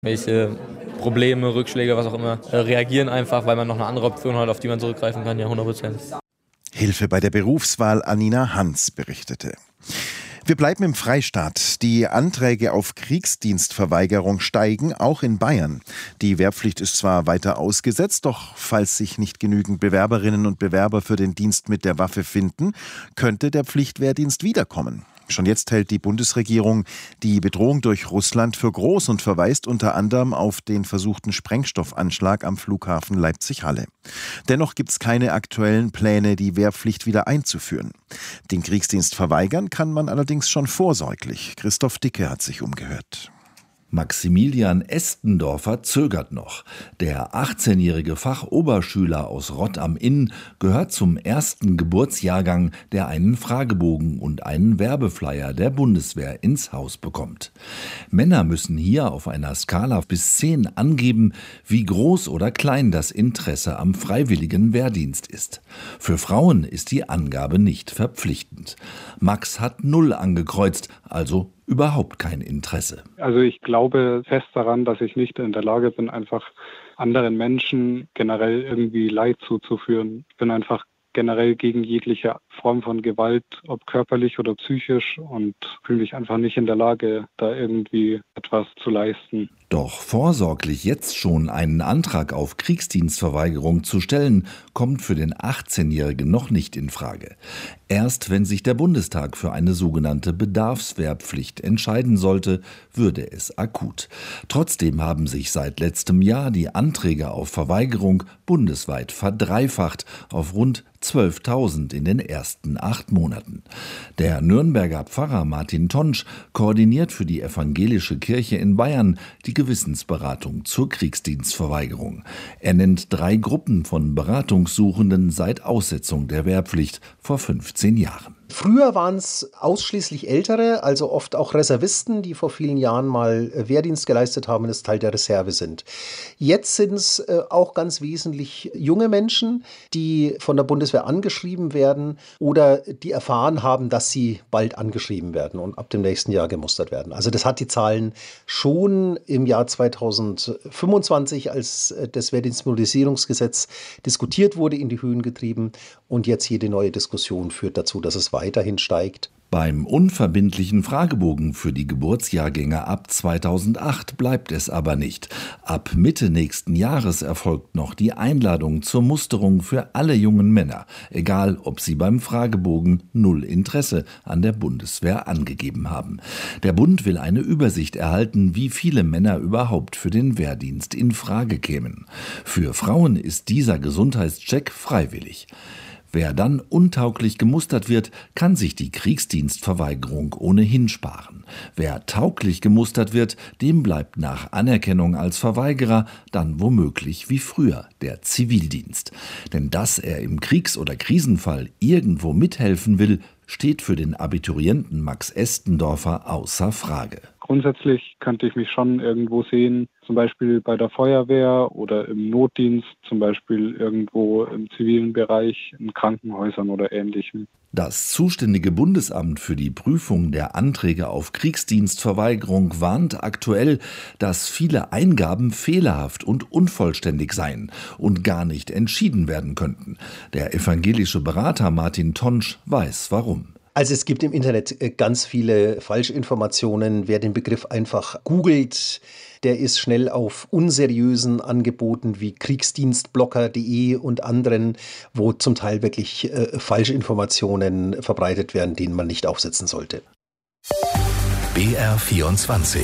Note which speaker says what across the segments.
Speaker 1: Welche Probleme, Rückschläge, was auch immer, reagieren einfach, weil man noch eine andere Option hat, auf die man zurückgreifen kann, ja 100%.
Speaker 2: Hilfe bei der Berufswahl, Anina Hans berichtete. Wir bleiben im Freistaat. Die Anträge auf Kriegsdienstverweigerung steigen, auch in Bayern. Die Wehrpflicht ist zwar weiter ausgesetzt, doch falls sich nicht genügend Bewerberinnen und Bewerber für den Dienst mit der Waffe finden, könnte der Pflichtwehrdienst wiederkommen. Schon jetzt hält die Bundesregierung die Bedrohung durch Russland für groß und verweist unter anderem auf den versuchten Sprengstoffanschlag am Flughafen Leipzig-Halle. Dennoch gibt es keine aktuellen Pläne, die Wehrpflicht wieder einzuführen. Den Kriegsdienst verweigern kann man allerdings schon vorsorglich. Christoph Dicke hat sich umgehört.
Speaker 3: Maximilian Estendorfer zögert noch. Der 18-jährige Fachoberschüler aus Rott am Inn gehört zum ersten Geburtsjahrgang, der einen Fragebogen und einen Werbeflyer der Bundeswehr ins Haus bekommt. Männer müssen hier auf einer Skala bis 10 angeben, wie groß oder klein das Interesse am freiwilligen Wehrdienst ist. Für Frauen ist die Angabe nicht verpflichtend. Max hat 0 angekreuzt, also überhaupt kein Interesse.
Speaker 4: Also ich glaube fest daran, dass ich nicht in der Lage bin, einfach anderen Menschen generell irgendwie Leid zuzuführen. Ich bin einfach generell gegen jegliche Form von Gewalt, ob körperlich oder psychisch, und fühle mich einfach nicht in der Lage, da irgendwie etwas zu leisten.
Speaker 3: Doch vorsorglich jetzt schon einen Antrag auf Kriegsdienstverweigerung zu stellen, kommt für den 18-Jährigen noch nicht in Frage. Erst wenn sich der Bundestag für eine sogenannte Bedarfswehrpflicht entscheiden sollte, würde es akut. Trotzdem haben sich seit letztem Jahr die Anträge auf Verweigerung bundesweit verdreifacht auf rund 12.000 in den ersten 8 Monaten. Der Nürnberger Pfarrer Martin Tonsch koordiniert für die evangelische Kirche in Bayern die Gewissensberatung zur Kriegsdienstverweigerung. Er nennt 3 Gruppen von Beratungssuchenden seit Aussetzung der Wehrpflicht vor 15 Jahren.
Speaker 5: Früher waren es ausschließlich Ältere, also oft auch Reservisten, die vor vielen Jahren mal Wehrdienst geleistet haben und jetzt Teil der Reserve sind. Jetzt sind es auch ganz wesentlich junge Menschen, die von der Bundeswehr angeschrieben werden oder die erfahren haben, dass sie bald angeschrieben werden und ab dem nächsten Jahr gemustert werden. Also das hat die Zahlen schon im Jahr 2025, als das Wehrdienstmobilisierungsgesetz diskutiert wurde, in die Höhen getrieben, und jetzt jede neue Diskussion führt dazu, dass es weiterhin steigt.
Speaker 3: Beim unverbindlichen Fragebogen für die Geburtsjahrgänge ab 2008 bleibt es aber nicht. Ab Mitte nächsten Jahres erfolgt noch die Einladung zur Musterung für alle jungen Männer, egal ob sie beim Fragebogen 0 Interesse an der Bundeswehr angegeben haben. Der Bund will eine Übersicht erhalten, wie viele Männer überhaupt für den Wehrdienst in Frage kämen. Für Frauen ist dieser Gesundheitscheck freiwillig. Wer dann untauglich gemustert wird, kann sich die Kriegsdienstverweigerung ohnehin sparen. Wer tauglich gemustert wird, dem bleibt nach Anerkennung als Verweigerer dann womöglich wie früher der Zivildienst. Denn dass er im Kriegs- oder Krisenfall irgendwo mithelfen will, steht für den Abiturienten Max Estendorfer außer Frage.
Speaker 4: Grundsätzlich könnte ich mich schon irgendwo sehen, zum Beispiel bei der Feuerwehr oder im Notdienst, zum Beispiel irgendwo im zivilen Bereich, in Krankenhäusern oder Ähnlichem.
Speaker 3: Das zuständige Bundesamt für die Prüfung der Anträge auf Kriegsdienstverweigerung warnt aktuell, dass viele Eingaben fehlerhaft und unvollständig seien und gar nicht entschieden werden könnten. Der evangelische Berater Martin Tonsch weiß warum.
Speaker 5: Also es gibt im Internet ganz viele Falschinformationen. Wer den Begriff einfach googelt, der ist schnell auf unseriösen Angeboten wie kriegsdienstblocker.de und anderen, wo zum Teil wirklich Falschinformationen verbreitet werden, denen man nicht aufsetzen sollte.
Speaker 6: BR24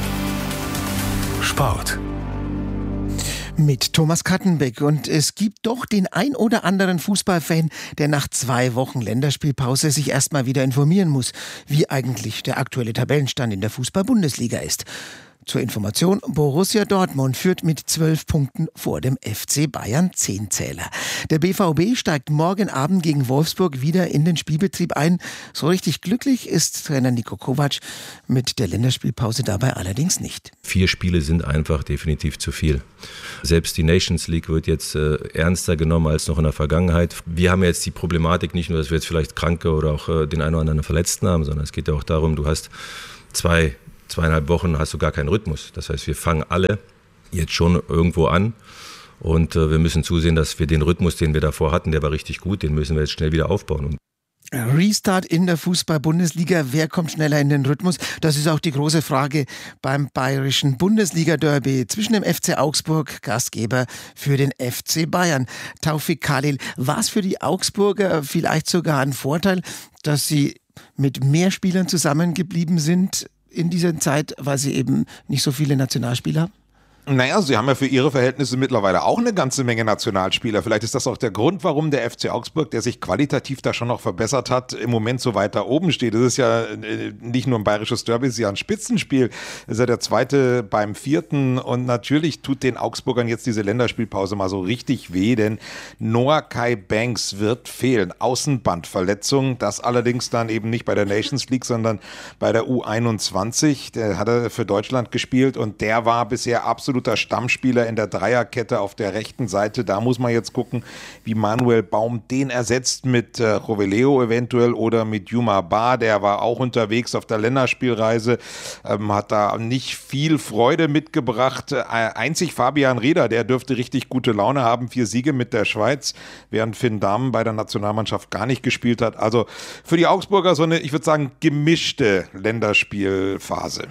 Speaker 6: Sport
Speaker 7: mit Thomas Kattenbeck. Und es gibt doch den ein oder anderen Fußballfan, der nach 2 Wochen Länderspielpause sich erstmal wieder informieren muss, wie eigentlich der aktuelle Tabellenstand in der Fußball-Bundesliga ist. Zur Information, Borussia Dortmund führt mit 12 Punkten vor dem FC Bayern 10-Zähler. Der BVB steigt morgen Abend gegen Wolfsburg wieder in den Spielbetrieb ein. So richtig glücklich ist Trainer Niko Kovac mit der Länderspielpause dabei allerdings nicht.
Speaker 8: 4 Spiele sind einfach definitiv zu viel. Selbst die Nations League wird jetzt ernster genommen als noch in der Vergangenheit. Wir haben jetzt die Problematik nicht nur, dass wir jetzt vielleicht Kranke oder auch den einen oder anderen Verletzten haben, sondern es geht ja auch darum, du hast 2 2,5 Wochen hast du gar keinen Rhythmus. Das heißt, wir fangen alle jetzt schon irgendwo an und wir müssen zusehen, dass wir den Rhythmus, den wir davor hatten, der war richtig gut, den müssen wir jetzt schnell wieder aufbauen.
Speaker 7: Restart in der Fußball-Bundesliga. Wer kommt schneller in den Rhythmus? Das ist auch die große Frage beim bayerischen Bundesliga-Derby zwischen dem FC Augsburg, Gastgeber, für den FC Bayern. Taufik Khalil, war es für die Augsburger vielleicht sogar ein Vorteil, dass sie mit mehr Spielern zusammengeblieben sind in dieser Zeit, weil sie eben nicht so viele Nationalspieler haben?
Speaker 6: Naja, sie haben ja für ihre Verhältnisse mittlerweile auch eine ganze Menge Nationalspieler. Vielleicht ist das auch der Grund, warum der FC Augsburg, der sich qualitativ da schon noch verbessert hat, im Moment so weit da oben steht. Das ist ja nicht nur ein bayerisches Derby, es ist ja ein Spitzenspiel. Das ist ja der zweite beim vierten. Und natürlich tut den Augsburgern jetzt diese Länderspielpause mal so richtig weh, denn Noah Kai Banks wird fehlen. Außenbandverletzung, das allerdings dann eben nicht bei der Nations League, sondern bei der U21. Der hat er für Deutschland gespielt und der war bisher absoluter Stammspieler in der Dreierkette auf der rechten Seite. Da muss man jetzt gucken, wie Manuel Baum den ersetzt mit Roveleo eventuell oder mit Juma Ba. Der war auch unterwegs auf der Länderspielreise, hat da nicht viel Freude mitgebracht. Einzig Fabian Rieder, der dürfte richtig gute Laune haben. 4 Siege mit der Schweiz, während Finn Dahmen bei der Nationalmannschaft gar nicht gespielt hat. Also für die Augsburger so eine, ich würde sagen, gemischte Länderspielphase.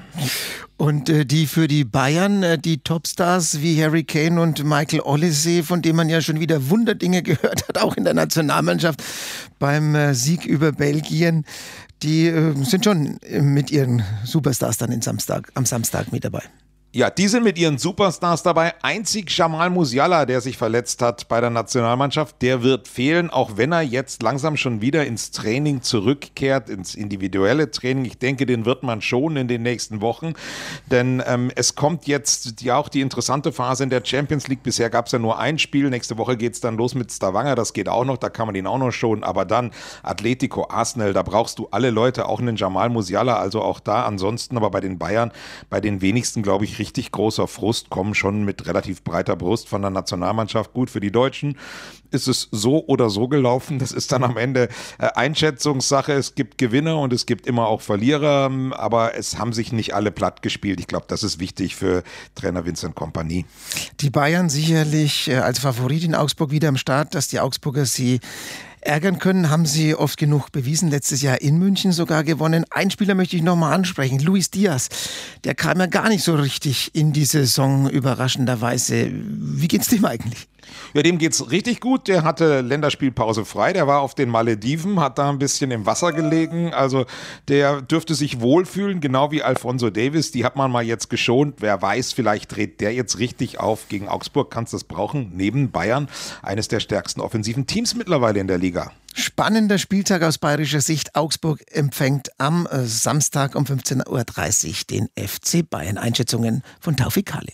Speaker 7: Und die für die Bayern, die Topstars wie Harry Kane und Michael Olise, von denen man ja schon wieder Wunderdinge gehört hat, auch in der Nationalmannschaft beim Sieg über Belgien, die sind schon mit ihren Superstars dann am Samstag mit dabei.
Speaker 6: Ja, die sind mit ihren Superstars dabei. Einzig Jamal Musiala, der sich verletzt hat bei der Nationalmannschaft, der wird fehlen, auch wenn er jetzt langsam schon wieder ins Training zurückkehrt, ins individuelle Training. Ich denke, den wird man schon in den nächsten Wochen, denn es kommt jetzt ja auch die interessante Phase in der Champions League. Bisher gab es ja nur ein Spiel, nächste Woche geht es dann los mit Stavanger, das geht auch noch, da kann man ihn auch noch schonen, aber dann Atletico, Arsenal, da brauchst du alle Leute, auch einen Jamal Musiala, also auch da. Ansonsten aber bei den Bayern, bei den wenigsten, glaube ich, richtig großer Frust, kommen schon mit relativ breiter Brust von der Nationalmannschaft. Gut, für die Deutschen ist es so oder so gelaufen. Das ist dann am Ende Einschätzungssache. Es gibt Gewinner und es gibt immer auch Verlierer, aber es haben sich nicht alle platt gespielt. Ich glaube, das ist wichtig für Trainer Vincent Kompany.
Speaker 7: Die Bayern sicherlich als Favorit in Augsburg wieder am Start, dass die Augsburger sie ärgern können, haben sie oft genug bewiesen. Letztes Jahr in München sogar gewonnen. Einen Spieler möchte ich nochmal ansprechen, Luis Diaz. Der kam ja gar nicht so richtig in die Saison, überraschenderweise. Wie geht's dem eigentlich?
Speaker 6: Ja, dem geht's richtig gut. Der hatte Länderspielpause frei. Der war auf den Malediven, hat da ein bisschen im Wasser gelegen. Also der dürfte sich wohlfühlen, genau wie Alphonso Davies. Die hat man mal jetzt geschont. Wer weiß, vielleicht dreht der jetzt richtig auf. Gegen Augsburg kannst du das brauchen. Neben Bayern eines der stärksten offensiven Teams mittlerweile in der Liga.
Speaker 7: Spannender Spieltag aus bayerischer Sicht. Augsburg empfängt am Samstag um 15.30 Uhr den FC Bayern. Einschätzungen von Taufik Khalil.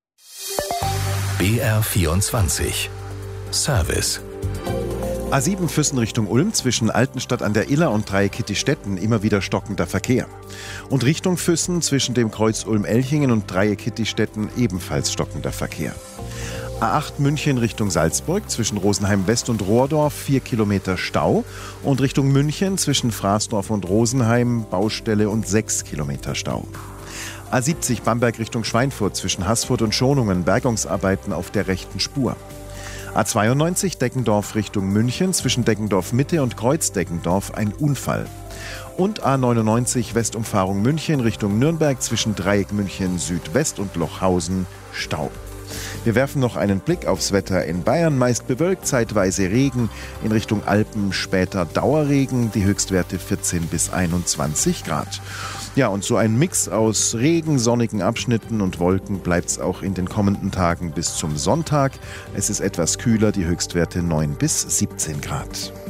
Speaker 9: BR24 Service.
Speaker 2: A7 Füssen Richtung Ulm zwischen Altenstadt an der Iller und Dreieck-Kittistetten immer wieder stockender Verkehr. Und Richtung Füssen zwischen dem Kreuz Ulm-Elchingen und Dreieck-Kittistetten ebenfalls stockender Verkehr. A8 München Richtung Salzburg zwischen Rosenheim West und Rohrdorf 4 Kilometer Stau und Richtung München zwischen Fraßdorf und Rosenheim Baustelle und 6 Kilometer Stau. A70 Bamberg Richtung Schweinfurt zwischen Haßfurt und Schonungen Bergungsarbeiten auf der rechten Spur. A92 Deggendorf Richtung München zwischen Deggendorf Mitte und Kreuz Deggendorf ein Unfall. Und A99 Westumfahrung München Richtung Nürnberg zwischen Dreieck München Südwest und Lochhausen Stau. Wir werfen noch einen Blick aufs Wetter in Bayern. Meist bewölkt, zeitweise Regen. In Richtung Alpen später Dauerregen. Die Höchstwerte 14 bis 21 Grad. Ja, und so ein Mix aus Regen, sonnigen Abschnitten und Wolken bleibt es auch in den kommenden Tagen bis zum Sonntag. Es ist etwas kühler, die Höchstwerte 9 bis 17 Grad.